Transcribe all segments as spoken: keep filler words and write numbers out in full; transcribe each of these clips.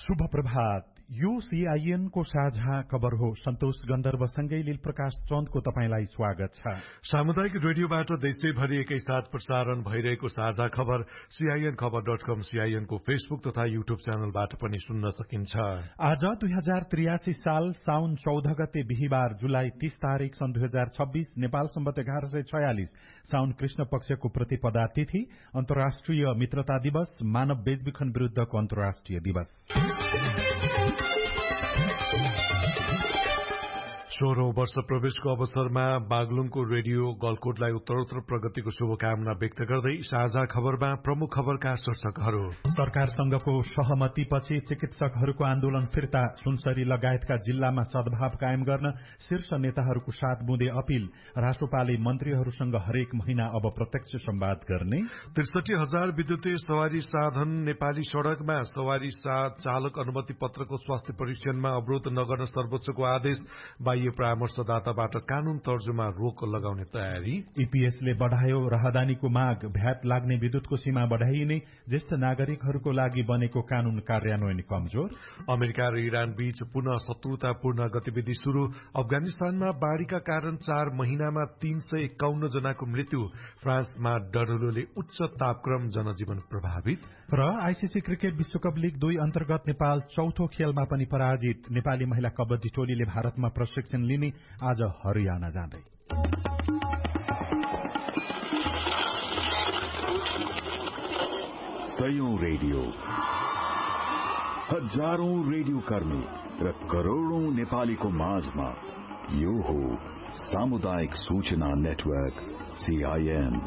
शुभ प्रभात। यो सीआईएन को साझा खबर हो। सन्तोष गन्धर्वसँगै लील प्रकाश चन्दको तपाईंलाई स्वागत छ। सामुदायिक रेडियोबाट देशैभरि एकैसाथ प्रसारण भइरहेको साझा खबर सीआईएन खबर डट कम, सीआईएन को फेसबुक तथा यूट्यूब च्यानलबाट पनि सुन्न सकिन्छ। आज दुई हजार त्रियासी साल साउन चौध गते बिहिबार जुलाई तीस तारीक सन् दुई हजार छब्बीस नेपाल सम्वत एघार सय छयालिस साउन कृष्ण पक्षको प्रतिपदा तिथि, अन्तर्राष्ट्रिय मित्रता दिवस, मानव बेचबिखन विरूद्धको अन्तर्राष्ट्रिय दिवस। सोह्रौं वर्ष प्रवेशको अवसरमा बागलुङको रेडियो गलकोटलाई उत्तरोत्तर प्रगतिको शुभकामना व्यक्त गर्दै साझा खबरमा प्रमुख खबरका शीर्षकहरू। सरकारसँगको सहमतिपछि चिकित्सकहरूको आन्दोलन फिर्ता, सुनसरी लगायतका जिल्लामा सद्भाव कायम गर्न शीर्ष नेताहरूको साथ बुँदे अपील, रासोपाले मन्त्रीहरूसँग हरेक महिना अब प्रत्यक्ष संवाद गर्ने। त्रिसठी हजार विद्युतीय सवारी साधन नेपाली सड़कमा, सवारी चालक अनुमति पत्रको स्वास्थ्य परीक्षणमा अवरोध नगर्न सर्वोच्चको आदेश, बाह्य परामर्शदाताबाट कानून तर्जुमा रोक लगाउने तयारी। ईपीएसले बढ़ायो राहदानीको माग, भ्याट लाग्ने विद्युतको सीमा बढ़ाइने, ज्येष्ठ नागरिकहरूको लागि बनेको कानून कार्यान्वयन कमजोर। अमेरिका र इरान बीच पुनः शत्रुतापूर्ण गतिविधि शुरू, अफगानिस्तानमा बाढ़ीका कारण चार महिनामा तीन सय एकाउन्न जनाको मृत्यु, फ्रान्समा डढलोले उच्च तापक्रम, जनजीवन प्रभावित। र आईसीसी क्रिकेट विश्वकप लीग दुई अन्तर्गत नेपाल चौथो खेलमा पनि पराजित, नेपाली महिला कबड्डी टोलीले भारतमा प्रशिक्षण लिने आज हरियाणा जाँदै। सयौं रेडियो, हजारौं रेडियो कर्मी र करोड़ौं नेपालीको माझमा यो हो सामुदायिक सूचना नेटवर्क सीआईएन।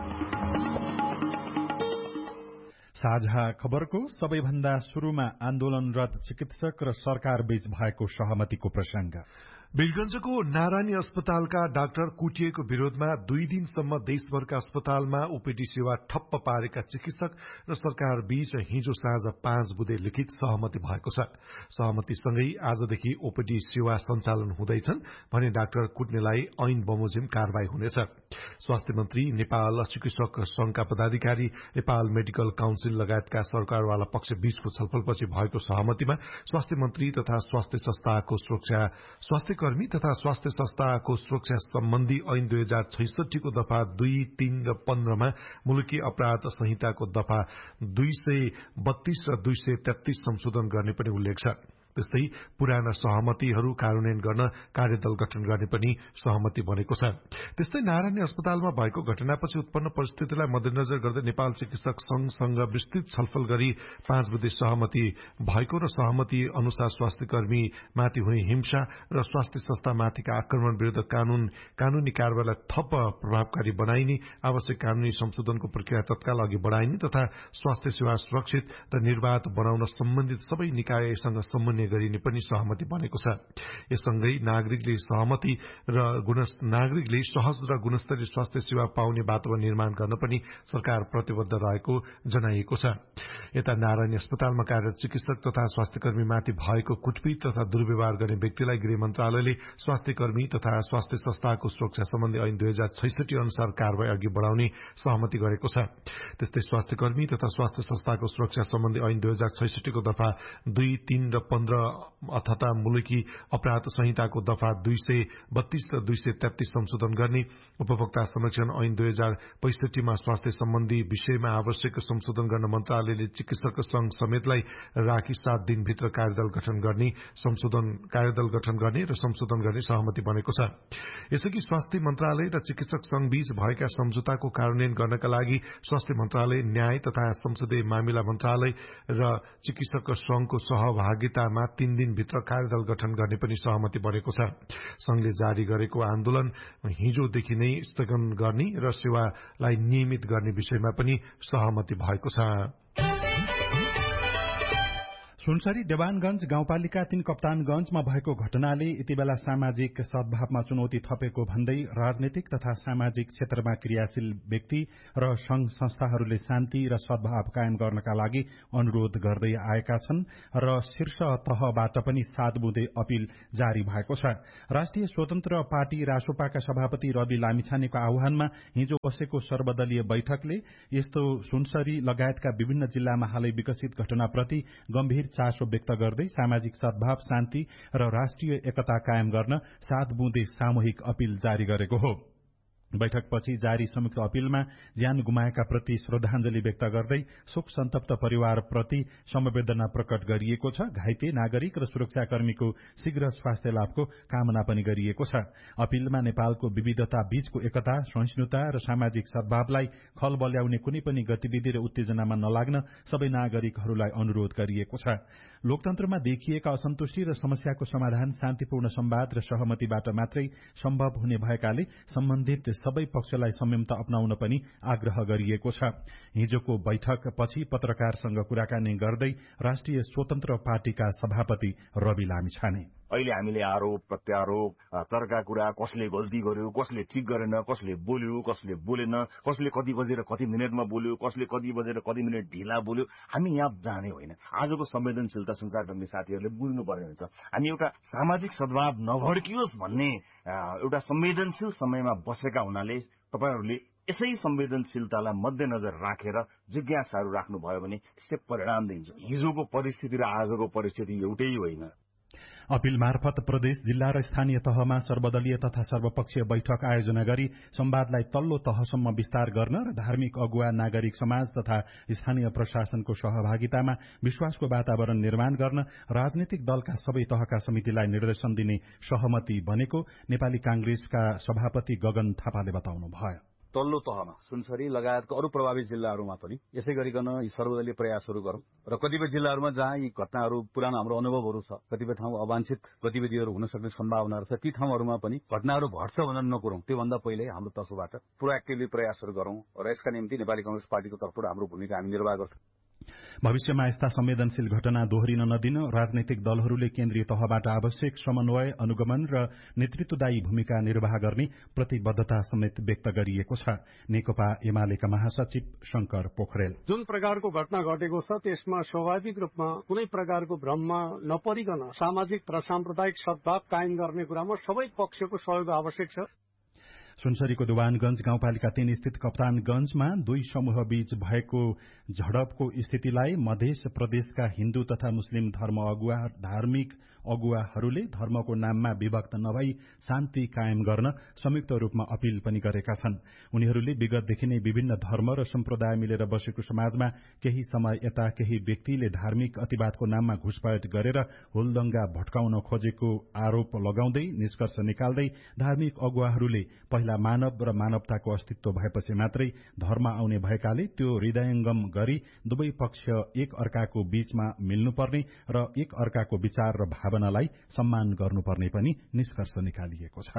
साझा खबरको सबैभन्दा शुरूमा आन्दोलनरत चिकित्सक र सरकार बीच भएको सहमतिको प्रसंग। वीरगंजको नारायणी अस्पतालका डाक्टर कुटिएको विरोधमा दुई दिनसम्म देशभरका अस्पतालमा ओपीडी सेवा ठप्प पारेका चिकित्सक र सरकार बीच हिजो साँझ पाँच बुधे लिखित सहमति भएको छ। सहमतिसँगै आजदेखि ओपीडी सेवा सञ्चालन हुँदैछन् भने डाक्टर कुट्नेलाई ऐन बमोजिम कारवाही हुनेछ। स्वास्थ्य मन्त्री, नेपाल चिकित्सक संघका पदाधिकारी, नेपाल मेडिकल काउन्सिल लगायतका सरकारवाला पक्ष बीचको छलफलपछि भएको सहमतिमा स्वास्थ्य मन्त्री तथा स्वास्थ्य संस्थाको सुरक्षा स्वास्थ्य कर्मी तथा स्वास्थ्य संस्थाको सुरक्षा सम्बन्धी ऐन दुई हजार छैसठीको दफा दुई, तीन र पन्ध्रमा मुलुकी अपराध संहिताको दफा दुई सय बत्तीस र दुई सय तेत्तीस संशोधन गर्ने पनि उल्लेख छ। त्यस्तै पुराना सहमतिहरू कार्यान्वयन गर्न कार्यदल गठन गर्ने पनि सहमति बनेको छ। त्यस्तै नारायणी अस्पतालमा भएको घटनापछि उत्पन्न परिस्थितिलाई मध्यनजर गर्दै नेपाल चिकित्सक संघसँग विस्तृत छलफल गरी पाँच बुधे सहमति भएको र सहमति अनुसार स्वास्थ्य कर्मी माथि हुने हिंसा र स्वास्थ्य संस्थामाथिका आक्रमण विरूद्ध कानून कानूनी कारवाहीलाई थप प्रभावकारी बनाइने, आवश्यक कानूनी संशोधनको प्रक्रिया तत्काल अघि बढ़ाइने तथा स्वास्थ्य सेवा सुरक्षित र निर्वाध बनाउन सम्बन्धित सबै निकायसँग समन्वय गरिने पनि सहमति बनेको छ। यससँगै नागरिकले सहमति र नागरिकले सहज र गुणस्तरीय स्वास्थ्य सेवा पाउने वातावरण निर्माण गर्न पनि सरकार प्रतिबद्ध रहेको जनाइएको छ। यता नारायणी अस्पतालमा कार्यरत चिकित्सक तथा स्वास्थ्य कर्मीमाथि भएको कुटपिट तथा दुर्व्यवहार गर्ने व्यक्तिलाई गृह मन्त्रालयले स्वास्थ्य कर्मी तथा स्वास्थ्य संस्थाको सुरक्षा सम्बन्धी ऐन दुई हजार छैसठी अनुसार कारवाही अघि बढ़ाउने सहमति गरेको छ। त्यस्तै स्वास्थ्य कर्मी तथा स्वास्थ्य संस्थाको सुरक्षा सम्बन्धी ऐन दुई हजार छैसठीको दफा दुई, तीन र पन्ध्र अथवा मुलुकी अपराध संहिताको दफा दुई सय बत्तीस र दुई सय तेत्तीस संशोधन गर्ने, उपभोक्ता संरक्षण ऐन दुई हजार पैंसठीमा स्वास्थ्य सम्बन्धी विषयमा आवश्यक संशोधन गर्न मन्त्रालयले चिकित्सक संघ समेतलाई राखी सात दिनभित्र कार्यदल गठन गर्ने संशोधन कार्यदल गठन गर्ने र संशोधन गर्ने सहमति बनेको छ। यसअघि स्वास्थ्य मन्त्रालय र चिकित्सक संघ बीच भएका सम्झौताको कार्यान्वयन गर्नका लागि स्वास्थ्य मन्त्रालय, न्याय तथा संसदीय मामिला मन्त्रालय र चिकित्सक संघको सहभागितामा तीन दिनभित्र कार्यदल गठन गर्ने पनि सहमति बनेको छ। संघले जारी गरेको आन्दोलन हिजोदेखि नै स्थगन गर्ने र सेवालाई नियमित गर्ने विषयमा पनि सहमति भएको छ। सुनसरी देवानगंज गाउँपालिका तीन कप्तानगंजमा भएको घटनाले यतिबेला सामाजिक सद्भावमा चुनौती थपेको भन्दै राजनीतिक तथा सामाजिक क्षेत्रमा क्रियाशील व्यक्ति र संघ संस्थाहरूले शान्ति र सद्भाव कायम गर्नका लागि अनुरोध गर्दै आएका छन् र शीर्ष तहबाट पनि सात बुँदे अपील जारी भएको छ। राष्ट्रिय स्वतन्त्र पार्टी रासोपाका सभापति रवि लामिछानेको आह्वानमा हिजो बसेको सर्वदलीय बैठकले यस्तो सुनसरी लगायतका विभिन्न जिल्लामा हालै विकसित घटनाप्रति गम्भीर चासो व्यक्त गर्दै सामाजिक सद्भाव, शान्ति र राष्ट्रिय एकता कायम गर्न सात बुँदे सामूहिक अपील जारी गरेको हो। बैठकपछि जारी संयुक्त अपीलमा ज्यान गुमाएका प्रति श्रद्धाञ्जली व्यक्त गर्दै शोक सन्तप्त परिवारप्रति समवेदना प्रकट गरिएको छ। घाइते नागरिक र सुरक्षाकर्मीको शीघ्र स्वास्थ्य लाभको कामना पनि गरिएको छ। अपीलमा नेपालको विविधता बीचको एकता, सहिष्णुता र सामाजिक सद्भावलाई खल बल्याउने कुनै पनि गतिविधि र उत्तेजनामा नलाग्न सबै नागरिकहरूलाई अनुरोध गरिएको छ। लोकतन्त्रमा देखिएका असन्तुष्टि र समस्याको समाधान शान्तिपूर्ण संवाद र सहमतिबाट मात्रै सम्भव हुने भएकाले सम्बन्धित सबै पक्षलाई संयमता अपनाउन पनि आग्रह गरिएको छ। हिजोको बैठक पछि पत्रकारसँग कुराकानी गर्दै राष्ट्रिय स्वतन्त्र पार्टीका सभापति रवि लामिछाने अहिले हामीले आरोप प्रत्यारोप, चर्का कुरा, कसले गल्ती गर्यो, कसले ठिक गरेन, कसले बोल्यो, कसले बोलेन, कसले कति बजेर कति मिनटमा बोल्यो, कसले कति बजेर कति मिनट ढिला बोल्यो, हामी यहाँ जाने होइन। आजको संवेदनशीलता संचारकर्मी साथीहरूले बुझ्नुपर्ने हुन्छ। हामी एउटा सामाजिक सद्भाव नभड्कियोस् भन्ने एउटा संवेदनशील समयमा बसेका हुनाले तपाईहरूले यसै संवेदनशीलतालाई मध्यनजर राखेर जिज्ञासाहरू राख्नुभयो भने त्यसले परिणाम दिन्छ। हिजोको परिस्थिति र आजको परिस्थिति एउटै होइन। अपील मार्फत प्रदेश, जिल्ला र स्थानीय तहमा सर्वदलीय तथा सर्वपक्षीय बैठक आयोजना गरी संवादलाई तल्लो तहसम्म विस्तार गर्न र धार्मिक अगुवा, नागरिक समाज तथा स्थानीय प्रशासनको सहभागितामा विश्वासको वातावरण निर्माण गर्न राजनीतिक दलका सबै तहका समितिलाई निर्देशन दिने सहमति बनेको नेपाली कांग्रेसका सभापति गगन थापाले बताउनुभयो। तल्लो तहमा सुनसरी लगायतका अरू प्रभावित जिल्लाहरूमा पनि यसै गरिकन यी सर्वदलीय प्रयासहरू गरौं र कतिपय जिल्लाहरूमा जहाँ यी घटनाहरू पुरानो हाम्रो अनुभवहरू छ, कतिपय ठाउँ अवांछित गतिविधिहरू हुन सक्ने सम्भावनाहरू छ, ती ठाउँहरूमा पनि घटनाहरू घट्छ भनेर नकुरौं। त्योभन्दा पहिले हाम्रो तर्फबाट प्रोएक्टिभली प्रयासहरू गरौं र यसका निम्ति नेपाली कांग्रेस पार्टीको तर्फबाट हाम्रो भूमिका हामी निर्वाह गर्छौं। भविष्यमा यस्ता संवेदनशील घटना दोहोरिन नदिन राजनैतिक दलहरूले केन्द्रीय तहबाट आवश्यक समन्वय, अनुगमन र नेतृत्वदायी भूमिका निर्वाह गर्ने प्रतिबद्धता समेत व्यक्त गरिएको छ। नेकपा एमालेका महासचिव शंकर पोखरेल जुन प्रकारको घटना घटेको छ त्यसमा स्वाभाविक रूपमा कुनै प्रकारको भ्रममा नपरिकन सामाजिक र साम्प्रदायिक सद्भाव कायम गर्ने कुरामा सबै पक्षको सहयोग आवश्यक छ। सुनसरीको दुवानगंज गाउँपालिका तीन स्थित कप्तानगंजमा दुई समूह बीच भएको झडपको स्थितिलाई मध्य प्रदेशका हिन्दू तथा मुस्लिम धर्म अगुवा धार्मिक अगुवाहरूले धर्मको नाममा विभक्त नभई शान्ति कायम गर्न संयुक्त रूपमा अपील पनि गरेका छन्। उनीहरूले विगतदेखि नै विभिन्न धर्म र सम्प्रदाय मिलेर बसेको समाजमा केही समय यता केही व्यक्तिले धार्मिक अतिवादको नाममा घुसपैठ गरेर हुलदंगा भट्काउन खोजेको आरोप लगाउँदै निष्कर्ष निकाल्दै धार्मिक अगुवाहरूले पहिला मानव र मानवताको अस्तित्व भएपछि मात्रै धर्म आउने भएकाले त्यो हृदयंगम गरी दुवै पक्ष एक अर्काको बीचमा मिल्नुपर्ने र एक अर्काको विचार र भावनालाई सम्मान गर्नुपर्ने पनि निष्कर्ष निकालिएको छ।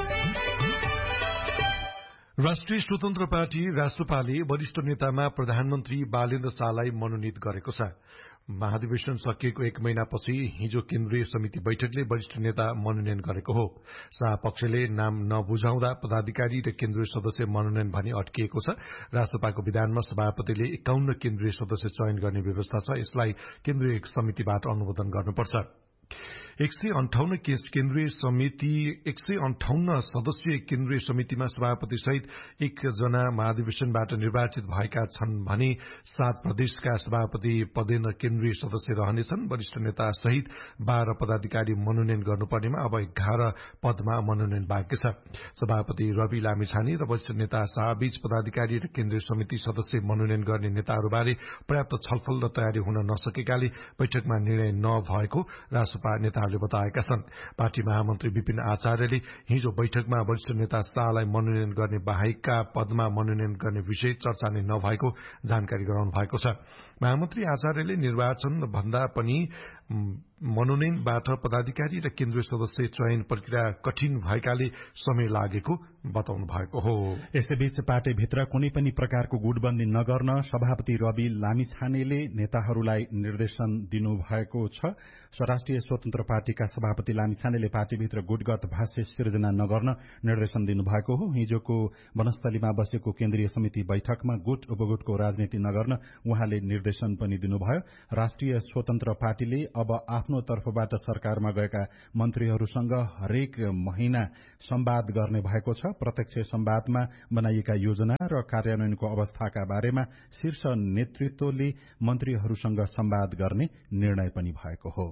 राष्ट्रिय स्वतन्त्र पार्टी राष्ट्रपाले वरिष्ठ नेतामा प्रधानमन्त्री बालेन्द्र शाहलाई मनोनित गरेको छ। महाधिवेशन सकिएको एक महिनापछि हिजो केन्द्रीय समिति बैठकले वरिष्ठ नेता मनोनयन गरेको हो। शाह पक्षले नाम नबुझाउँदा पदाधिकारी र केन्द्रीय सदस्य मनोनयन भनी अड्किएको छ। राष्ट्रसभाको विधानमा सभापतिले एकाउन्न केन्द्रीय सदस्य चयन गर्ने व्यवस्था छ। यसलाई केन्द्रीय समितिबाट अनुमोदन गर्नुपर्छ। एक सय अन्ठाउन्न केन्द्रीय समिति एक सय अन्ठाउन्न सदस्यीय केन्द्रीय समितिमा सभापति सहित एकजना महाधिवेशनबाट निर्वाचित भएका छन् भने सात प्रदेशका सभापति पदेन केन्द्रीय सदस्य रहनेछन्। वरिष्ठ नेता सहित बाह्र पदाधिकारी मनोनयन गर्नुपर्नेमा अब एघार पदमा मनोनयन बाँकी छ। सभापति रवि लामिछाने र वरिष्ठ नेता शाहबीच पदाधिकारी र केन्द्रीय समिति सदस्य मनोनयन गर्ने नेताहरूबारे पर्याप्त छलफल र तयारी हुन नसकेकाले बैठकमा निर्णय नभएको राष्ट्रपा नेताहरूले बताएका छन्। पार्टी महामन्त्री विपिन आचार्यले हिजो बैठकमा वरिष्ठ नेता शाहलाई मनोनयन गर्ने बाहेकका पदमा मनोनयन गर्ने विषय चर्चा नै नभएको जानकारी गराउनु भएको छ। महामन्त्री आचार्यले निर्वाचन भन्दा पनि मनोनयनबाट पदाधिकारी र केन्द्रीय सदस्य चयन प्रक्रिया कठिन भएकाले समय लागेको बताउनु भएको हो। यसैबीच पार्टीभित्र कुनै पनि प्रकारको गुटबन्दी नगर्न सभापति रवि लामिछानेले नेताहरूलाई निर्देशन दिनुभएको छ। राष्ट्रिय स्वतन्त्र पार्टीका सभापति लामिछानेले पार्टीभित्र गुटगत भाष्य सिर्जना नगर्न निर्देशन दिनुभएको हो। हिजोको वनस्थलीमा बसेको केन्द्रीय समिति बैठकमा गुट उपगुटको राजनीति नगर्न उहाँले निर्देशन पनि दिनुभयो। राष्ट्रिय स्वतन्त्र पार्टीले अब आफ्नो आफ्नो तर्फबाट सरकारमा गएका मन्त्रीहरूसँग हरेक महिना संवाद गर्ने भएको छ। प्रत्यक्ष संवादमा बनाइएका योजना र कार्यान्वयनको अवस्थाका बारेमा शीर्ष नेतृत्वले मन्त्रीहरूसँग संवाद गर्ने निर्णय पनि भएको हो।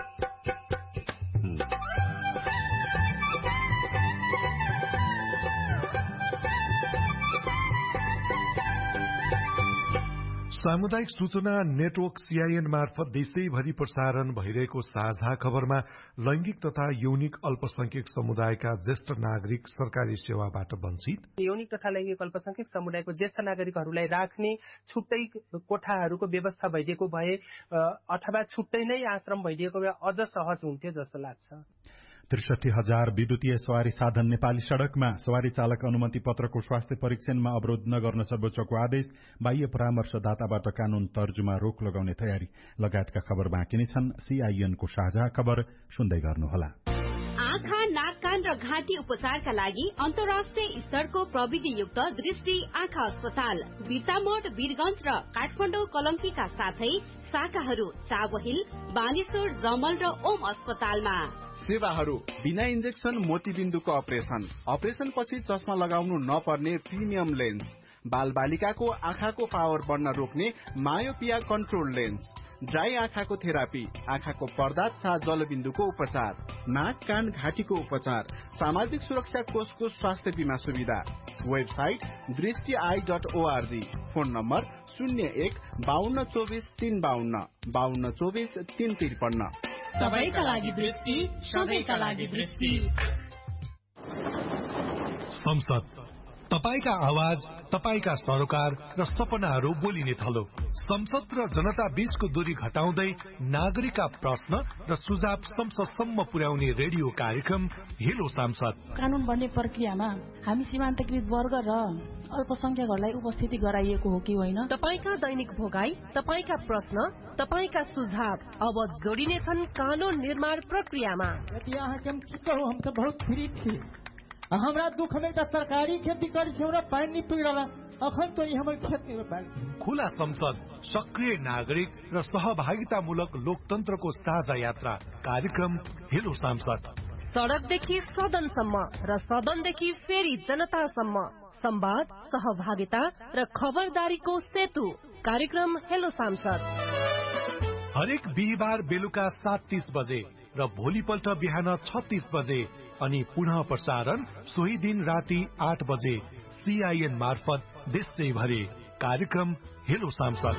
सामुदायिक सूचना नेटवर्क सीआईएन मार्फत देशैभरि प्रसारण भइरहेको साझा खबरमा लैंगिक तथा यौनिक अल्पसंख्यक समुदायका ज्येष्ठ नागरिक सरकारी सेवाबाट वञ्चित, यौनिक तथा लैंगिक अल्पसंख्यक समुदायको ज्येष्ठ नागरिकहरूलाई राख्ने छुट्टै कोठाहरूको व्यवस्था भइदिएको भए अथवा छुट्टै नै आश्रम भइदिएको भए अझ सहज हुन्थ्यो जस्तो लाग्छ। त्रिसठी हजार विद्युतीय सवारी साधन नेपाली सड़कमा सवारी चालक अनुमति पत्रको स्वास्थ्य परीक्षणमा अवरोध नगर्न सर्वोच्चको आदेश, बाह्य परामर्शदाताबाट कानून तर्जुमा रोक लगाउने तयारी लगायतका खबर बाँकी नै छन्। सीआईएनको साझा खबर सुन्दै गर्नुहोला। आँखा, नाक, कान र घाँटी उपचारका लागि अन्तर्राष्ट्रिय स्तरको प्रविधियुक्त दृष्टि आँखा अस्पताल बिर्तामोड, वीरगंज र काठमाडौँ कलंकीका साथै शाखाहरू चावहिल, बानेश्वर, जमल र ओम अस्पतालमा। सेवाहरू बिना इन्जेक्सन मोतीबिन्दुको अपरेसन, अपरेसन पछि चस्मा लगाउनु नपर्ने प्रिमियम लेन्स, बाल बालिकाको आँखाको पावर बढ्न रोक्ने मायोपिया कन्ट्रोल लेन्स, ड्राई आँखाको थेरापी, आँखाको पर्दा तथा जलबिन्दुको उपचार, नाक, कान, घाँटीको उपचार, सामाजिक सुरक्षा कोषको स्वास्थ्य बीमा सुविधा। वेबसाइट दृष्टि I dot ORG, phone number शून्य एक बाहन्न चौबिस तीन बाहन्न बाहन्न चौबिस तीन त्रिपन्न। सबैका लागि दृष्टि, सबैका लागि दृष्टि। संसद, तपाईका आवाज, तपाईका सरोकार र सपनाहरू बोलिने थलो। संसद र जनता बीचको दूरी घटाउँदै नागरिकका प्रश्न र सुझाव संसदसम्म पुर्याउने रेडियो कार्यक्रम हेलो सांसद। कानून बन्ने प्रक्रियामा हामी सीमान्तकृत वर्ग र अल्पसंख्यकहरूलाई उपस्थिति गराइएको हो कि होइन? तपाईका दैनिक भोगाई, तपाईका प्रश्न, तपाईका सुझाव अब जोडिने छन् कानून निर्माण प्रक्रियामा। यहाँ के हम की कहूँ, हम तो बहुत फ्री थी। हमरा दुख में तो सरकारी खेती करी छे र पानी नहीं पी रहा, अखन तो हमर खेत में पानी। खुला संसद, सक्रिय नागरिक र सहभागितामूलक लोकतन्त्रको साझा यात्रा कार्यक्रम हेलो सांसद। सड़कदेखि सदनसम्म र सदनदेखि फेरि जनतासम्म संवाद, सहभागिता र खबरदारीको सेतु कार्यक्रम हेलो सांसद। हरेक बिहिबार बेलुका सात तीस बजे र भोलिपल्ट बिहान छत्तीस बजे अनि पुनः प्रसारण सोही दिन राति आठ बजे सीआईएन मार्फत देशैभरि कार्यक्रम हेलो सांसद।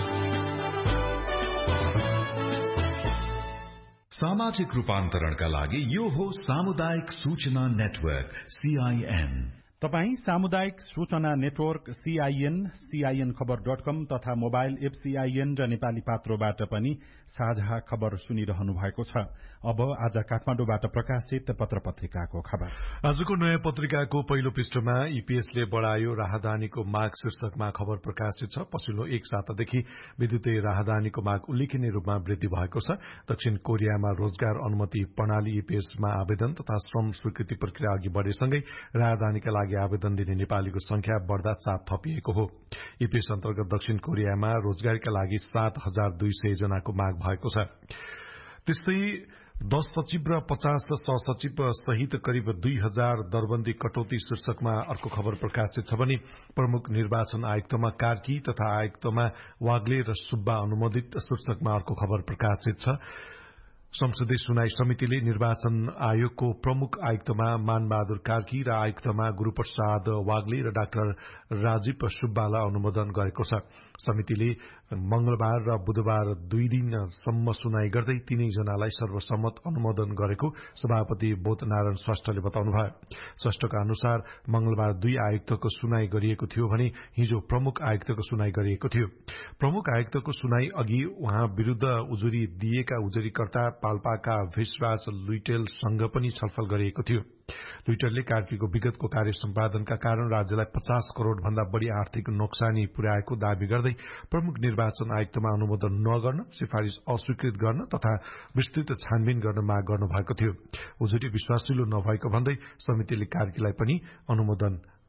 सामाजिक रूपान्तरणका लागि यो हो सामुदायिक सूचना नेटवर्क सीआईएन। तपाई सामुदायिक सूचना नेटवर्क सीआईएन, सीआईएन खबर डट कम तथा मोबाइल एप सीआईएन र नेपाली पात्रोबाट पनि साझा खबर सुनिरहनु भएको छ। अब आज काठमाडौँबाट प्रकाशित पत्र पत्रिकाको खबर। आजको नयाँ पत्रिकाको पहिलो पृष्ठमा ईपीएसले बढायो राहदानीको माग शीर्षकमा खबर प्रकाशित छ। पछिल्लो एक सातादेखि विद्युतीय राहदानीको माग उल्लेखनीय रूपमा वृद्धि भएको छ। दक्षिण कोरियामा रोजगार अनुमति प्रणाली ईपीएसमा आवेदन तथा श्रम स्वीकृति प्रक्रिया अघि बढेसँगै राहदानीका लागि आवेदन दिने नेपालीको संख्या बढ़दा चाप थपिएको हो। ईपीएस अन्तर्गत दक्षिण कोरियामा रोजगारीका लागि सात हजार दुई सय जनाको माग भएको छ। त्यस्तै दश सचिव र पचास सहसचिव सहित करिब दुई हजार दरबन्दी कटौती शीर्षकमा अर्को खबर प्रकाशित छ भने प्रमुख निर्वाचन आयुक्तमा कार्की तथा आयुक्तमा वाग्ले र सुब्बा अनुमोदित शीर्षकमा अर्को खबर प्रकाशित छ। संसदीय सुनाई समितिले निर्वाचन आयोगको प्रमुख आयुक्तमा मानबहादुर कार्की र आयुक्तमा गुरूप्रसाद वाग्ले र डाक्टर राजीव सुब्बालाई अनुमोदन गरेको छ। समितिले मंगलबार र बुधबार दुई दिनसम्म सुनाई गर्दै तीनैजनालाई सर्वसम्मत अनुमोदन गरेको सभापति बोधनारायण श्रेष्ठले बताउनुभयो। श्रेष्ठका अनुसार मंगलबार दुई आयुक्तको सुनाई गरिएको थियो भने हिजो प्रमुख आयुक्तको सुनाई गरिएको थियो। प्रमुख आयुक्तको सुनाई अघि उहाँ विरूद्ध उजुरी दिएका उजुरीकर्ता पाल्पाका विश्वास लुइटेलसँग पनि छलफल गरिएको थियो। लुइटेलले कार्कीको विगतको कार्य सम्पादनका कारण राज्यलाई पचास करोड़ भन्दा बढ़ी आर्थिक नोक्सानी पुर्याएको दावी गर्दै प्रमुख निर्वाचन आयुक्तमा अनुमोदन नगर्न, सिफारिश अस्वीकृत गर्न तथा विस्तृत छानबिन गर्न माग गर्नुभएको थियो। उजुरी विश्वासिलो नभएको भन्दै समितिले कार्कीलाई पनि अनुमोदन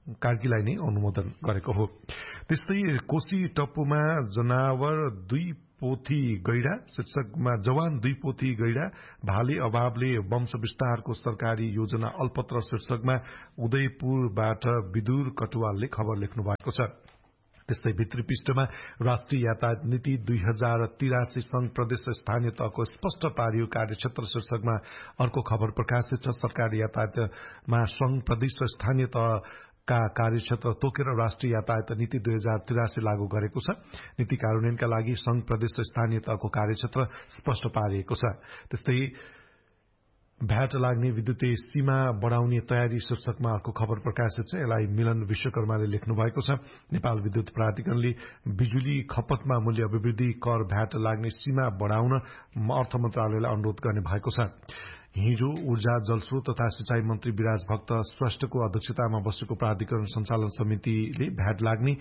कार्कीलाई नै अनुमोदन गरेको हो। त्यस्तै कोशी टप्पूमा जनावर दुई पोथी गैडा शीर्षकमा जवान दुई पोथी गैडा भाले अभावले वंश विस्तारको सरकारी योजना अल्पत्र शीर्षकमा उदयपुरबाट विदुर कटुवालले खबर लेख्नु भएको छ। त्यस्तै भित्री पृष्ठमा राष्ट्रिय यातायात नीति दुई हजार तिरासी संघ प्रदेश स्थानीय तहको स्पष्ट पारियो कार्यक्षेत्र शीर्षकमा अर्को खबर प्रकाशित छ। सरकारी यातायातमा संघ प्रदेश र स्थानीय तह का कार्यक्षेत्र तोकेर राष्ट्रिय यातायात नीति दुई हजार तिरासी लागू गरेको छ। नीति कार्यान्वयनका लागि संघ प्रदेश र स्थानीय तहको कार्यक्षेत्र स्पष्ट पारिएको छ। त्यस्तै भ्याट लाग्ने विद्युतीय सीमा बढ़ाउने तयारी शीर्षकमा अर्को खबर प्रकाशित छ। यसलाई मिलन विश्वकर्माले लेख्नु भएको छ। नेपाल विद्युत प्राधिकरणले बिजुली खपतमा मूल्य अभिवृद्धि कर भ्याट लाग्ने सीमा बढ़ाउन अर्थ मन्त्रालयलाई अनुरोध गर्ने भएको छ। हिजो ऊर्जा जलस्रोत तथा सिंचाई मन्त्री विराज भक्त श्रेष्ठको अध्यक्षतामा बसेको प्राधिकरण सञ्चालन समितिले भ्याट लाग्ने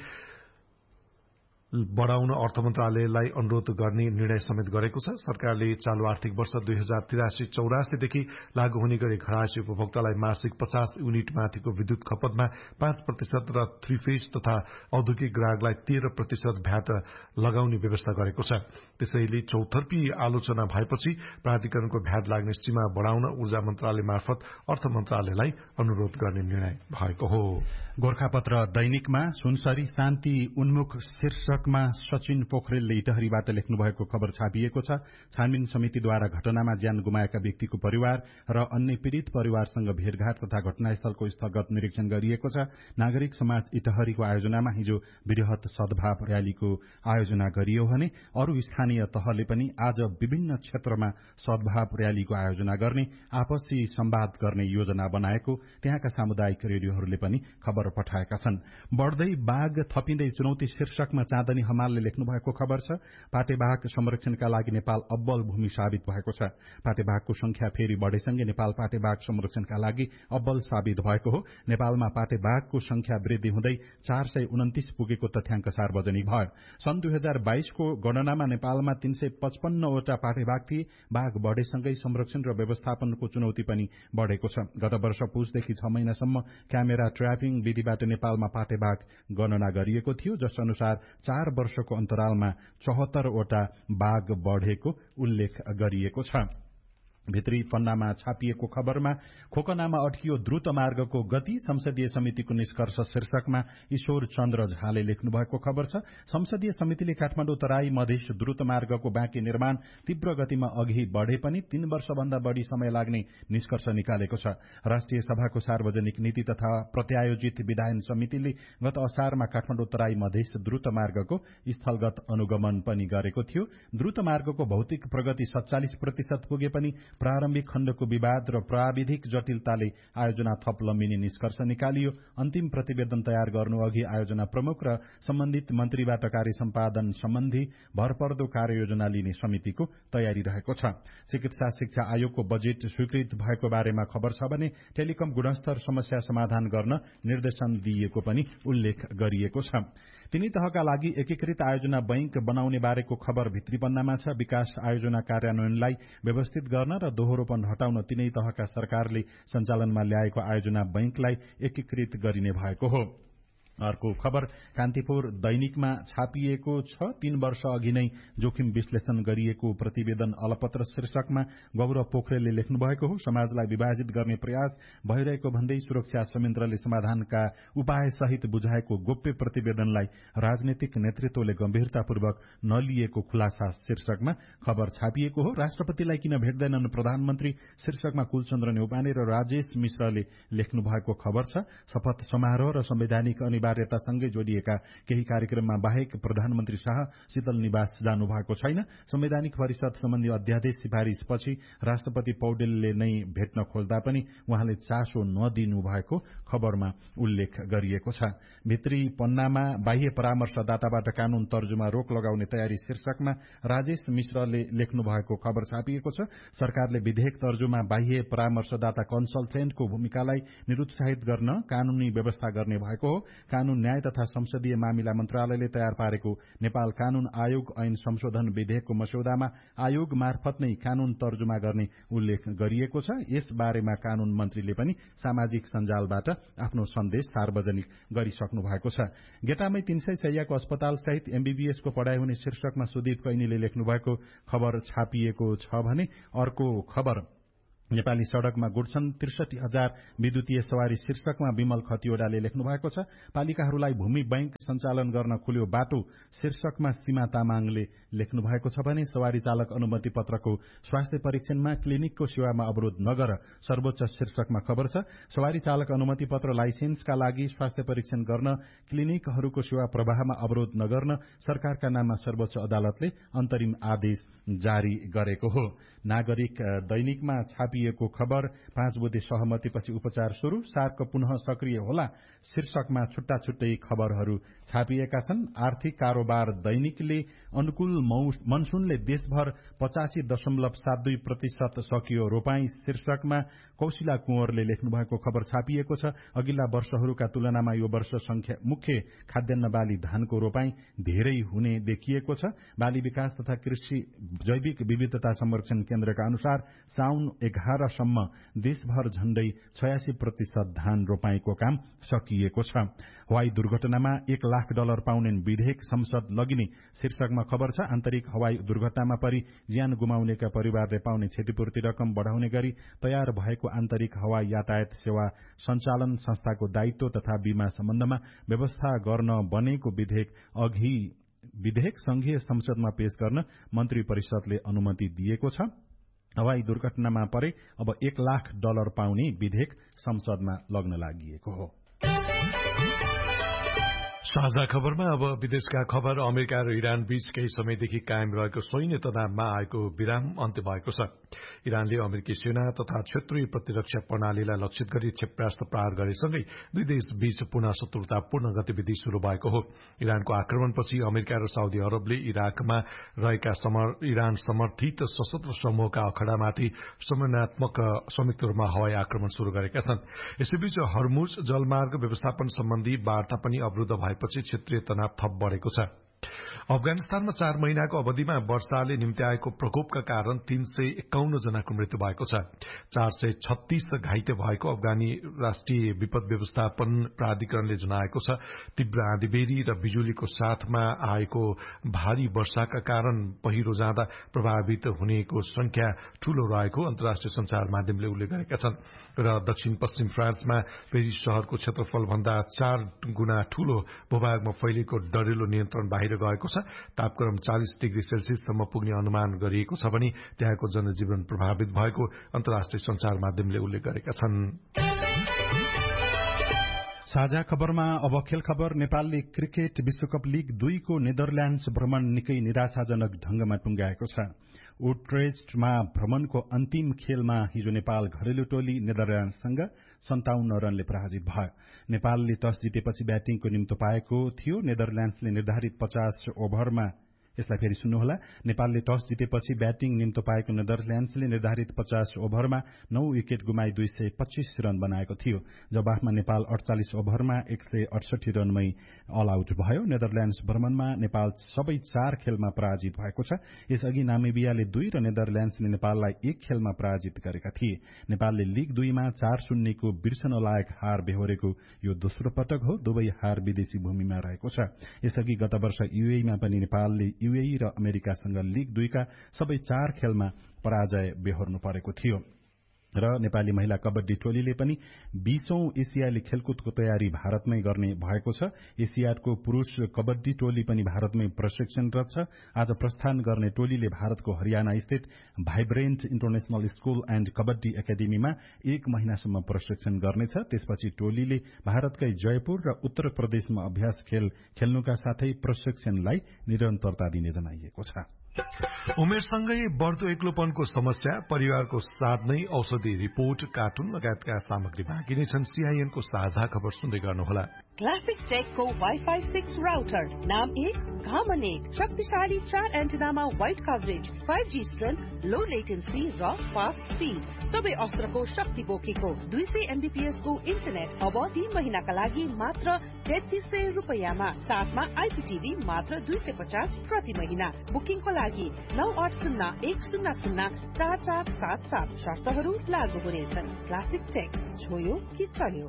बढ़ाउन अर्थ मन्त्रालयलाई अनुरोध गर्ने निर्णय समेत गरेको छ। सरकारले चालू आर्थिक वर्ष दुई हजार तिरासी चौरासीदेखि लागू हुने गरी घरायसी उपभोक्तालाई मासिक पचास युनिट माथिको विद्युत खपतमा पाँच प्रतिशत र थ्री फेज तथा औद्योगिक ग्राहकलाई तेह्र प्रतिशत भ्याट लगाउने व्यवस्था गरेको छ। त्यसैले चौतर्फी आलोचना भएपछि प्राधिकरणको भ्याट लाग्ने सीमा बढ़ाउन ऊर्जा मन्त्रालय मार्फत अर्थ मन्त्रालयलाई अनुरोध गर्ने निर्णय भएको हो। गोर्खापत्र दैनिकमा सुनसरी शान्ति उन्मुख शीर्षकमा सचिन पोखरेलले इटहरीबाट लेख्नु भएको खबर छापिएको छ। छानबिन समितिद्वारा घटनामा ज्यान गुमाएका व्यक्तिको परिवार र अन्य पीड़ित परिवारसँग भेटघाट तथा घटनास्थलको स्थलगत निरीक्षण गरिएको छ। नागरिक समाज इटहरीको आयोजनामा हिजो वृहत सद्भाव रयालीको आयोजना गरियो भने अरू स्थानीय तहले पनि आज विभिन्न क्षेत्रमा सद्भाव रयालीको आयोजना गर्ने आपसी संवाद गर्ने योजना बनाएको त्यहाँका सामुदायिक रेडियोहरूले पनि खबर पठाएका छन्। बढ़दै बाघ थपिँदै चुनौती शीर्षकमा चाँदनी हमालले लेख्नु भएको खबर छ। पाटेबाघ संरक्षणका लागि नेपाल अब्बल भूमि साबित भएको छ। पाटेबाघको संख्या फेरि बढ़ेसँगै नेपाल पाटेबाघ संरक्षणका लागि अब्बल साबित भएको हो। नेपालमा पाटेबाघको संख्या वृद्धि हुँदै चार सय उन्तिस पुगेको तथ्याङ्क सार्वजनिक भयो। सन् दुई हजार बाइसको गणनामा नेपालमा तीन सय पचपन्नवटा पाटेबाघ थिए। बाघ बढ़ेसँगै संरक्षण र व्यवस्थापनको चुनौती पनि बढ़ेको छ। गत वर्ष पुसदेखि छ महिनासम्म क्यामेरा ट्र्यापिङ विधिबाट नेपालमा पाटेबाघ गणना गरिएको थियो, जस अनुसार चार वर्षको अन्तरालमा चौहत्तरवटा बाघ बढ़ेको उल्लेख गरिएको छ। भित्री पन्नामा छापिएको खबरमा खोकनामा अड्कियो द्रुत मार्गको गति संसदीय समितिको निष्कर्ष शीर्षकमा ईश्वर चन्द्र झाले लेख्नु भएको खबर छ। संसदीय समितिले काठमाडौँ तराई मधेस द्रुत मार्गको बाँकी निर्माण तीव्र गतिमा अघि बढ़े पनि तीन वर्षभन्दा बढ़ी समय लाग्ने निष्कर्ष निकालेको छ। राष्ट्रिय सभाको सार्वजनिक नीति तथा प्रत्यायोजित विधायन समितिले गत असारमा काठमाडौँ तराई मधेस द्रुत मार्गको स्थलगत अनुगमन पनि गरेको थियो। द्रुत मार्गको भौतिक प्रगति सत्तालिस प्रतिशत पुगे पनि प्रारम्भिक खण्डको विवाद र प्राविधिक जटिलताले आयोजना थप लम्बिने निष्कर्ष निकालियो। अन्तिम प्रतिवेदन तयार गर्नु अघि आयोजना प्रमुख र सम्बन्धित मन्त्रीबाट कार्य सम्पादन सम्बन्धी भरपर्दो कार्ययोजना लिने समितिको तयारी रहेको छ। चिकित्सा शिक्षा आयोगको बजेट स्वीकृत भएको बारेमा खबर छ भने टेलिकम गुणस्तर समस्या समाधान गर्न निर्देशन दिइएको पनि उल्लेख गरिएको छ। तिनी तहका लागि एकीकृत आयोजना बैंक बनाउने बारेको खबर भित्री पन्नामा छ। विकास आयोजना कार्यान्वयनलाई व्यवस्थित गर्न र दोहोरोपन हटाउन तीनै तहका सरकारले सञ्चालनमा ल्याएको आयोजना बैंकलाई एकीकृत गरिने भएको हो। अर्को खबर कान्तिपुर दैनिकमा छापिएको छ। तीन वर्ष अघि नै जोखिम विश्लेषण गरिएको प्रतिवेदन अलपत्र शीर्षकमा गौरव पोखरेलले लेख्नु भएको हो। समाजलाई विभाजित गर्ने प्रयास भइरहेको भन्दै सुरक्षा संयन्त्रले समाधानका उपाय सहित बुझाएको गोप्य प्रतिवेदनलाई राजनीतिक नेतृत्वले गम्भीरतापूर्वक नलिएको खुलासा शीर्षकमा खबर छापिएको हो। राष्ट्रपतिलाई किन भेट्दैनन् प्रधानमन्त्री शीर्षकमा कुलचन्द्र न्यौपाने र राजेश मिश्रले लेख्नु भएको खबर छ। शपथ समारोह र संवैधानिक अनिवार्यतासँगै जोडिएका केही कार्यक्रममा बाहेक प्रधानमन्त्री शाह शीतल निवास जानु भएको छैन। संवैधानिक परिषद सम्बन्धी अध्यादेश सिफारिसपछि राष्ट्रपति पौडेलले नै भेट्न खोज्दा पनि उहाँले चासो नदिनु भएको खबरमा उल्लेख गरिएको छ। भित्री पन्नामा बाह्य परामर्शदाताबाट कानून तर्जुमा रोक लगाउने तयारी शीर्षकमा राजेश मिश्रले लेख्नु भएको खबर छापिएको छ। सरकारले विधेयक तर्जुमा बाह्य परामर्शदाता कन्सल्टेन्टको भूमिकालाई निरुत्साहित गर्न कानूनी व्यवस्था गर्ने भएको हो। कानून न्याय तथा संसदीय मामिला मन्त्रालयले तयार पारेको नेपाल कानून आयोग ऐन संशोधन विधेयकको मस्यौदामा आयोग मार्फत नै कानून तर्जुमा गर्ने उल्लेख गरिएको छ। यस बारेमा कानून मन्त्रीले पनि सामाजिक सञ्जालबाट आफ्नो सन्देश सार्वजनिक गरिसक्नु भएको छ। गेटामै तीन सय शैय्याको अस्पताल सहित एमबीबीएसको पढ़ाई हुने शीर्षकमा सुदीप कैनीले लेख्नु भएको खबर छापिएको छ भने अर्को खबर नेपाली सड़कमा गुड्छन् त्रिसठी हजार विद्युतीय सवारी शीर्षकमा विमल खतिवड़ाले लेख्नु भएको छ। पालिकाहरूलाई भूमि बैंक सञ्चालन गर्न खुल्यो बाटो शीर्षकमा सीमा तामाङले लेख्नु भएको छ भने सवारी चालक अनुमति पत्रको स्वास्थ्य परीक्षणमा क्लिनिकको सेवामा अवरोध नगर सर्वोच्च शीर्षकमा खबर छ। सवारी चालक अनुमति पत्र लाइसेन्सका लागि स्वास्थ्य परीक्षण गर्न क्लिनिकहरूको सेवा प्रवाहमा अवरोध नगर्न सरकारका नाममा सर्वोच्च अदालतले अन्तरिम आदेश जारी गरेको हो। नागरिक दैनिकमा छापिएको खबर पाँच बुधे सहमतिपछि उपचार शुरू सार्क पुनः सक्रिय होला शीर्षकमा छुट्टा छुट्टै खबरहरू छापिएका छन्। आर्थिक कारोबार दैनिकले अनुकूल मनसूनले देशभर पचासी दशमलव सात दुई प्रतिशत सकियो रोपाई शीर्षकमा कौशिला कुँवरले लेख्नु भएको खबर छापिएको छ। अघिल्ला वर्षहरूका तुलनामा यो वर्ष संख्या मुख्य खाद्यान्न बाली धानको रोपाई धेरै हुने देखिएको छ। बाली विकास तथा कृषि जैविक विविधता संरक्षण केन्द्रका अनुसार साउन एघारसम्म देशभर झण्डै छयासी प्रतिशत धान रोपाईको काम सकिएको छ। हवाई दुर्घटनामा एक लाख डलर पाउने विधेयक संसद लगिने शीर्षकमा खबर छ। आन्तरिक हवाई दुर्घटनामा परि ज्यान गुमाउनेका परिवारले पाउने क्षतिपूर्ति रकम बढ़ाउने गरी तयार भएको आन्तरिक हवाई यातायात सेवा सञ्चालन संस्थाको दायित्व तथा बीमा सम्बन्धमा व्यवस्था गर्न बनेको विधेयक अघि विधेयक संघीय संसदमा पेश गर्न मन्त्री परिषदले अनुमति दिएको छ। हवाई दुर्घटनामा परे अब एक लाख डलर पाउने विधेयक संसदमा लग्न लागिएको हो। साझा खबरमा अब विदेशका खबर। अमेरिका र इरान बीच केही समयदेखि कायम रहेको सैन्य तनावमा आएको विराम अन्त्य भएको छ। इरानले अमेरिकी सेना तथा क्षेत्रीय प्रतिरक्षा प्रणालीलाई लक्षित गरी क्षेपणास्त्र प्रहार गरेसँगै दुई देश बीच पुनः शत्रुतापूर्ण गतिविधि शुरू भएको हो। इरानको आक्रमणपछि अमेरिका र साउदी अरबले इराकमा रहेका इरान समर्थित सशस्त्र समूहका अखडामाथि समन्वयात्मक संयुक्त रूपमा हवाई आक्रमण शुरू गरेका छन्। यसैबीच हर्मुज जलमार्ग व्यवस्थापन सम्बन्धी वार्ता पनि अवरुद्ध भएपछि क्षेत्रीय तनाव थप बढ़ेको छ। अफगानिस्तानमा चार महिनाको अवधिमा वर्षाले निम्त्याएको प्रकोपका कारण तीन सय एकाउन्न जनाको मृत्यु भएको छ। चार सय छत्तीस घाइते भएको अफगानी राष्ट्रिय विपद व्यवस्थापन प्राधिकरणले जनाएको छ। तीव्र आँधीबेहरी र बिजुलीको साथमा आएको भारी वर्षाका कारण पहिरो जाँदा प्रभावित हुनेको संख्या ठूलो रहेको अन्तर्राष्ट्रिय संचार माध्यमले उल्लेख गरेका छन्। र दक्षिण पश्चिम फ्रान्समा पेरिस शहरको क्षेत्रफल भन्दा चार गुणा ठूलो भूभागमा फैलिएको डढेलो नियन्त्रण बाहिर गएको छ। तापक्रम चालीस डिग्री सेल्सियससम्म पुग्ने अनुमान गरिएको छ भने त्यहाँको जनजीवन प्रभावित भएको अन्तर्राष्ट्रिय संचार माध्यमले उल्लेख गरेका छन्। साझा खबरमा अब खेल खबर। नेपालले क्रिकेट विश्वकप लीग दुईको नेदरल्याण्ड्स भ्रमण निकै निराशाजनक ढंगमा टुंगाएको छ। उट्रेच्टमा भ्रमणको अन्तिम खेलमा हिजो नेपाल घरेलु टोली नेदरल्याण्ड्ससँग सन्ताउन्न रनले पराजित भयो। नेपालले टस जितेपछि ब्याटिङको निम्तो पाएको थियो। नेदरल्याण्ड्सले निर्धारित पचास ओभरमा यसलाई फेरि सुन्नुहोला। नेपालले टस जितेपछि ब्याटिङ निम्तो पाएको नेदरल्याण्ड्सले निर्धारित पचास ओभरमा नौ विकेट गुमाई दुई सय पच्चीस रन बनाएको थियो। जवाफमा नेपाल अडचालिस ओभरमा एक सय अडसठी रनमै अल आउट भयो। नेदरल्याण्ड्स भ्रमणमा नेपाल सबै चार खेलमा पराजित भएको छ। यसअघि नामिबियाले दुई र नेदरल्याण्ड्सले नेपाललाई एक खेलमा पराजित गरेका थिए। नेपालले लीग दुईमा चार शून्यको बिर्सन लायक हार बेहोरेको यो दोस्रो पटक हो। दुवै हार विदेशी भूमिमा रहेको छ। यसअघि गत वर्ष यूएईमा पनि नेपालले यूएई र अमेरिकासँग लीग दुईका सबै चार खेलमा पराजय बेहोर्नु परेको थियो। र नेपाली महिला कबड्डी टोलीले पनि बीसौं एसियाली खेलकुदको तयारी भारतमै गर्ने भएको छ। एसियाडको पुरूष कबड्डी टोली पनि भारतमै प्रशिक्षणरत छ। आज प्रस्थान गर्ने टोलीले भारतको हरियाणा स्थित vibrant international school and kabaddi एकाडेमीमा एक महिनासम्म प्रशिक्षण गर्नेछ। त्यसपछि टोलीले भारतकै जयपुर र उत्तर प्रदेशमा अभ्यास खेल खेल्नुका साथै प्रशिक्षणलाई निरन्तरता दिने जनाइएको छ। उमेरसँगै बढ़दो एक्लोपनको समस्या, परिवारको साथ नै औषधि रिपोर्ट, कार्टुन लगायतका सामग्री बाँकी नै छन्। सीआईएनको साझा खबर सुन्दै गर्नुहोला। क्लासिक टेकको वाइफाई सिक्स राउटर, नाम एक काम अनेक, शक्तिशाली चार एन्टेनामा wide coverage, five G strength, लो लेटेन्सी र फास्ट स्पिड, सबै अस्त्रको शक्ति बोकेको दुई सय एमबीपीएस को इन्टरनेट अब तीन महिनाका लागि मात्र तेत्तीस सय रुपियाँमा, साथमा आइपीटीभी मात्र दुई सय पचास प्रति महिना। बुकिङको लागि नौ आठ शून्य एक शून्य शून्य चार चार सात सात, शर्तहरू लागू हुनेछन्। क्लासिक टेक, छोयो कि चल्यो।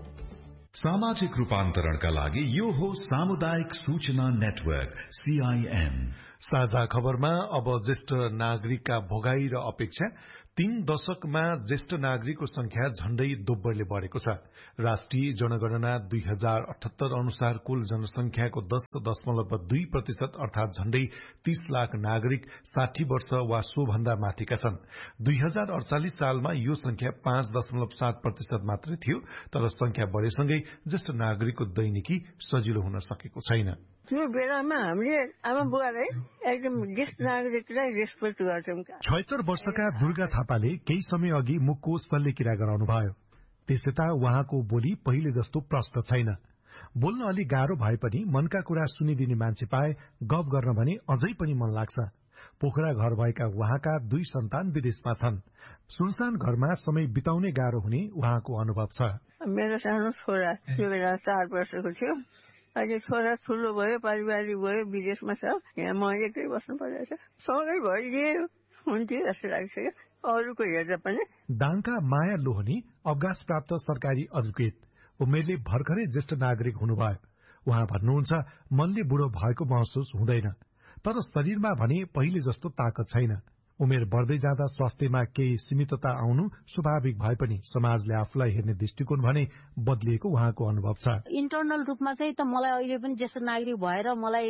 सामाजिक रूपान्तरणका लागि यो हो सामुदायिक सूचना नेटवर्क सीआईएन। साझा खबरमा अब ज्येष्ठ नागरिकका भोगाई र अपेक्षा। तीन दशकमा ज्येष्ठ नागरिकको संख्या झण्डै दोब्बरले बढ़ेको छ। राष्ट्रिय जनगणना दुई हजार अठहत्तर अनुसार कुल जनसंख्याको दस दशमलव दुई प्रतिशत अर्थात झण्डै तीस लाख नागरिक साठी वर्ष वा सो भन्दा माथिका छन्। दुई हजार अडचालिस सालमा यो संख्या पाँच दशमलव सात प्रतिशत मात्रै थियो, तर संख्या बढ़ेसँगै ज्येष्ठ नागरिकको दैनिकी सजिलो हुन सकेको छैन। त्यो बेलामा हामीले आमा बुवालाई एकदम ज्येष्ठ नागरिकलाई रेस्पेक्ट गर्छौं। छयत्तर वर्षका दुर्गा थापाले केही समय अघि मुखको शल्यक्रिया गराउनुभयो। त्यसैता उहाँको बोली पहिले जस्तो प्रष्ट छैन। बोल्न अलि गाह्रो भए पनि मनका कुरा सुनिदिने मान्छे पाए गफ गर्न भने अझै पनि मन लाग्छ। पोखरा घर भएका उहाँका दुई सन्तान विदेशमा छन्। सुनसान घरमा समय बिताउने गाह्रो हुने उहाँको अनुभव छ। मेरो सानो छोरा त्यो बेला चार वर्षको थियो। अहिले छोरा ठुलो भयो, पारिवारिक भयो, विदेशमा छ। यहाँ म एक्लै बस्नु परेको छ। सँगै भइदिए हुन्थ्यो जस्तो लाग्छ क्या, अरूको हेर्दा पनि। दाङका माया लोहनी अवकाश प्राप्त सरकारी अधिकृत, उमेरले भर्खरै ज्येष्ठ नागरिक हुनुभयो। उहाँ भन्नुहुन्छ मनले बुढो भएको महसुस हुँदैन, तर शरीरमा भने पहिले जस्तो ताकत छैन। उमेर बढ्दै जाँदा स्वास्थ्यमा केही सीमितता आउनु स्वाभाविक भए पनि समाजले आफूलाई हेर्ने दृष्टिकोण भने बदलिएको उहाँको अनुभव छ। इन्टरनल रूपमा चाहिँ त मलाई अहिले पनि ज्येष्ठ नागरिक भएर मलाई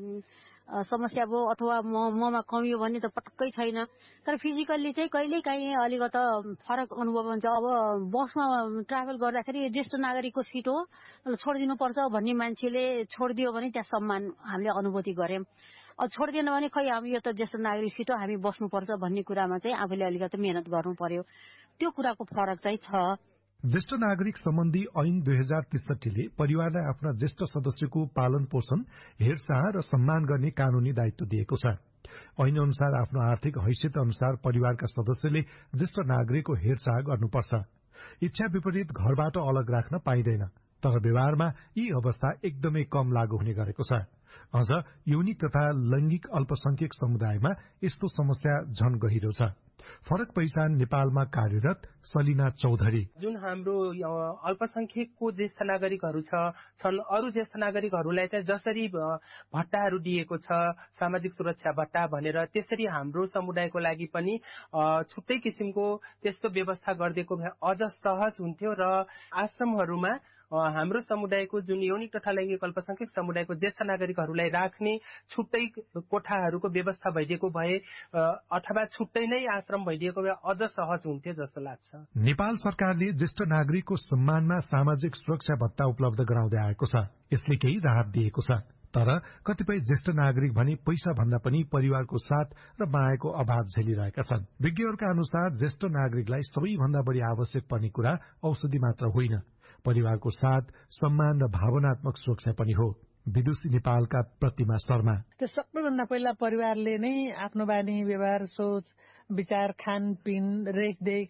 समस्या भयो अथवा ममा कमी हो भन्ने त पटक्कै छैन, तर फिजिकल्ली चाहिँ कहिल्यै काहीँ अलिकता फरक अनुभव हुन्छ। अब बसमा ट्राभल गर्दाखेरि ज्येष्ठ नागरिकको सिट हो छोडिदिनुपर्छ भन्ने मान्छेले छोडिदियो भने त्यहाँ सम्मान हामीले अनुभूति गर्यौं। अब छोडिदिएन भने खै हामी यो त ज्येष्ठ नागरिक सिट हो हामी बस्नुपर्छ भन्ने कुरामा चाहिँ आफूले अलिकति मेहनत गर्नु पर्यो। त्यो कुराको फरक चाहिँ छ। ज्येष्ठ नागरिक सम्बन्धी ऐन दुई हजार त्रिसठीले परिवारलाई आफ्ना ज्येष्ठ सदस्यको पालन पोषण, हेरचाह र सम्मान गर्ने कानूनी दायित्व दिएको छ। ऐन अनुसार आफ्नो आर्थिक हैसियत अनुसार परिवारका सदस्यले ज्येष्ठ नागरिकको हेरचाह गर्नुपर्छ। इच्छा विपरीत घरबाट अलग राख्न पाइँदैन, तर व्यवहारमा यी अवस्था एकदमै कम लागू हुने गरेको छ। अझ यौनिक तथा लैंगिक अल्पसंख्यक समुदायमा यस्तो समस्या झन गहिरो छ। फरक पहिचान नेपालमा कार्यरत सलिना चौधरी, जुन हाम्रो अल्पसंख्यकको ज्येष्ठ नागरिकहरू छ छन् अरू ज्येष्ठ नागरिकहरूलाई चाहिँ जसरी भत्ताहरू दिएको छ सामाजिक सुरक्षा भत्ता भनेर, त्यसरी हाम्रो समुदायको लागि पनि छुट्टै किसिमको त्यस्तो व्यवस्था गरिदिएको भए अझ सहज हुन्थ्यो र आश्रमहरूमा हाम्रो समुदायको जुन यौनिक तथा लैंगिक अल्पसंख्यक समुदायको ज्येष्ठ नागरिकहरूलाई राख्ने छुट्टै कोठाहरूको व्यवस्था भइदिएको भए अथवा छुट्टै नै आश्रम भइदिएको भए अझ सहज हुन्थ्यो जस्तो लाग्छ। नेपाल सरकारले ज्येष्ठ नागरिकको सम्मानमा सामाजिक सुरक्षा भत्ता उपलब्ध गराउँदै आएको छ। यसले केही राहत दिएको छ, तर कतिपय ज्येष्ठ नागरिक भने पैसा भन्दा पनि परिवारको साथ र मायाको अभाव झेलिरहेका छन्। विज्ञहरूका अनुसार ज्येष्ठ नागरिकलाई सबैभन्दा बढी आवश्यक पर्ने कुरा औषधि मात्र होइन, परिवारको साथ, सम्मान र भावनात्मक सुरक्षा पनि हो। विदुषी नेपालका प्रतिमा शर्मा, त्यो सबैभन्दा पहिला परिवारले नै आफ्नो बानी व्यवहार, सोच, विचार, खानपिन, रेखदेख,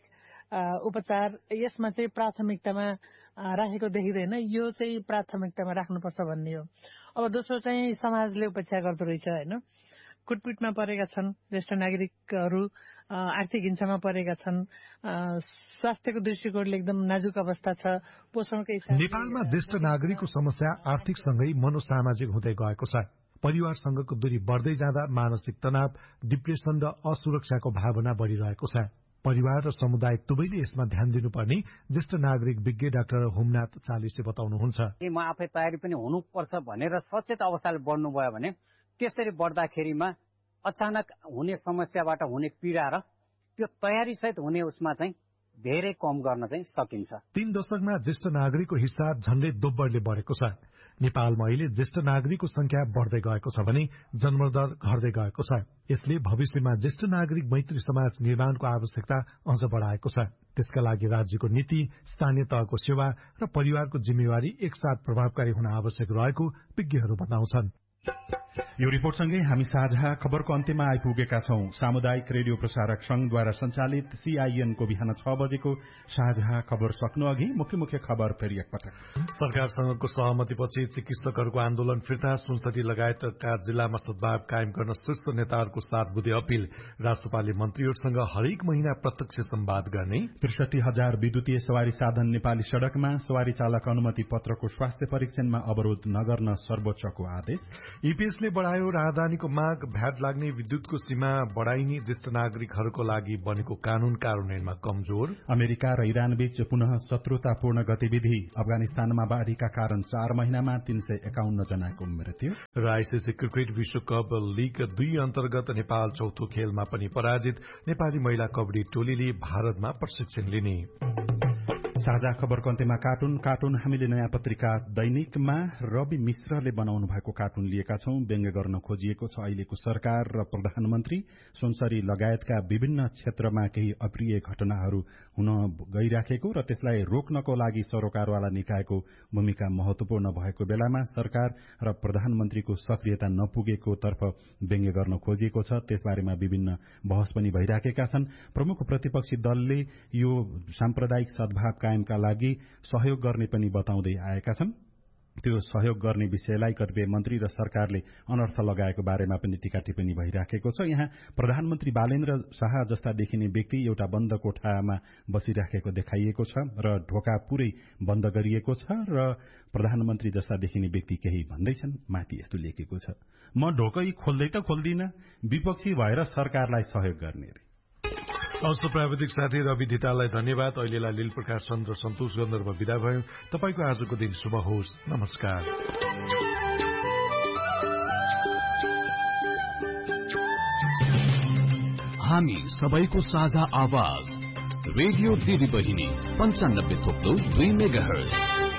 उपचार यसमा चाहिँ प्राथमिकतामा राखेको देखिँदैन। यो चाहिँ प्राथमिकतामा राख्नुपर्छ भन्ने हो। अब दोस्रो चाहिँ समाजले उपेक्षा गर्दो रहेछ होइन। कुटपिटमा परेका छन् ज्येष्ठ नागरिकहरू, आर्थिक हिंसामा परेका छन्, स्वास्थ्यको दृष्टिकोणले एकदम नाजुक अवस्था छ, पोषणकै हिसाबले। नेपालमा ज्येष्ठ नागरिकको समस्या आर्थिकसँगै मनोसामाजिक हुँदै गएको छ। परिवारसँगको दूरी बढ्दै जाँदा मानसिक तनाव, डिप्रेसन र असुरक्षाको भावना बढ़िरहेको छ। परिवार र समुदाय दुवैले यसमा ध्यान दिनुपर्ने ज्येष्ठ नागरिक विज्ञ डाक्टर होमनाथ चालिसले बताउनुहुन्छ। म आफै तयारी पनि हुनुपर्छ भनेर सचेत अवस्थाले बढ्नुभयो भने त्यसरी बढ्दाखेरिमा अचानक हुने समस्याबाट हुने पीडा र त्यो तयारी सहित हुने उसमा चाहिँ धेरै कम गर्न चाहिँ सकिन्छ। तीन दशकमा ज्येष्ठ नागरिकको हिस्सा झण्डै दोब्बरले बढेको छ। नेपालमा अहिले ज्येष्ठ नागरिकको संख्या बढ्दै गएको छ भने जन्मदर घट्दै गएको छ। यसले भविष्यमा ज्येष्ठ नागरिक मैत्री समाज निर्माणको आवश्यकता अझ बढाएको छ। त्यसका लागि राज्यको नीति, स्थानीय तहको सेवा र परिवारको जिम्मेवारी एकसाथ प्रभावकारी हुन आवश्यक रहेको विज्ञहरू बताउँछन्। यो रिपोर्टसँगै हामी साझा खबरको अन्त्यमा आइपुगेका छौं। सामुदायिक रेडियो प्रसारक संघद्वारा संचालित सीआईएनको बिहान छ बजेको साझा खबर सक्नु अघि मुख्य मुख्य खबर फेरि एकपटक। सरकारसँगको सहमतिपछि चिकित्सकहरूको आन्दोलन फिर्ता, सुनसरी लगायतका जिल्लामा सद्भाव कायम गर्न शीर्ष नेताहरूको सात बुधे अपील, राष्ट्रपालले मन्त्रीहरूसँग हरेक महिना प्रत्यक्ष संवाद गर्ने, त्रिसठी हजार विद्युतीय सवारी साधन नेपाली सड़कमा, सवारी चालक अनुमति पत्रको स्वास्थ्य परीक्षणमा अवरोध नगर्न सर्वोच्चको आदेश, ईपीएसले बढायो राहदानीको माग, भ्याट लाग्ने विद्युतको सीमा बढ़ाइने ज्येष्ठ नागरिकहरूको लागि बनेको कानून कार्यान्वयनमा कमजोर, अमेरिका र इरान बीच पुनः शत्रुतापूर्ण गतिविधि, अफगानिस्तानमा बाढ़ीका कारण चार महिनामा तीन सय एकाउन्न जनाको मृत्यु र आईसीसी क्रिकेट विश्वकप लीग दुई अन्तर्गत नेपाल चौथो खेलमा पनि पराजित, नेपाली महिला कबड्डी टोलीले भारतमा प्रशिक्षण लिने। साझा खबरको अन्त्यमा कार्टुन कार्टुन हामीले नयाँ पत्रिका दैनिकमा रवि मिश्रले बनाउनु भएको कार्टुन लिएका छौं। व्यङ्ग्य गर्न खोजिएको छ अहिलेको सरकार र प्रधानमन्त्री, सुनसरी लगायतका विभिन्न क्षेत्रमा केही अप्रिय घटनाहरू हुन गइराखेको र त्यसलाई रोक्नको लागि सरोकारवाला निकायको भूमिका महत्वपूर्ण भएको बेलामा सरकार र प्रधानमन्त्रीको सक्रियता नपुगेको तर्फ व्यङ्ग्य गर्न खोजिएको छ। त्यसबारेमा विभिन्न बहस पनि भइराखेका छन्। प्रमुख प्रतिपक्षी दलले यो साम्प्रदायिक सद्भाव कायमका लागि सहयोग गर्ने पनि बताउँदै आएका छन्। त्यो सहयोग गर्ने विषयलाई कतिपय मन्त्री र सरकारले अनर्थ लगाएको बारेमा पनि टीका टिप्पणी भइराखेको छ। यहाँ प्रधानमन्त्री बालेन्द्र शाह जस्ता देखिने व्यक्ति एउटा बन्द कोठामा बसिराखेको देखाइएको छ र ढोका पूरै बन्द गरिएको छ र प्रधानमन्त्री जस्ता देखिने व्यक्ति केही भन्दैछन्। माथि यस्तो लेखेको छ, म ढोकै खोल्दै त खोल्दिन, विपक्षी भएर सरकारलाई सहयोग गर्ने रे। अवश्य प्राविधिक साथी रवि धिताललाई धन्यवाद। अहिलेलाई लील प्रकाश चन्द्र सन्तोष गन्धर्व विदा भयो। तपाईको आजको दिन शुभ होस्। नमस्कार। हामी सबैको साझा आवाज रेडियो दिदी बहिनी पञ्चानब्बे थोप्लो दुई मेगा हर्ज।